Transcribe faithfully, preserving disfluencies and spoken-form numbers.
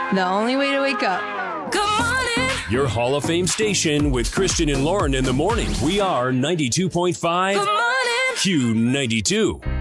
The only way to wake up. Good morning. Your Hall of Fame station with Kristen and Lauren in the morning. We are ninety-two point five Good morning. Q ninety-two.